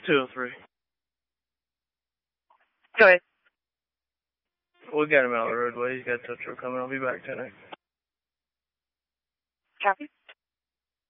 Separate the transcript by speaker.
Speaker 1: 203.
Speaker 2: Go ahead.
Speaker 1: We got him out of the roadway. He's got a tow truck coming. I'll be back tonight.
Speaker 2: Copy.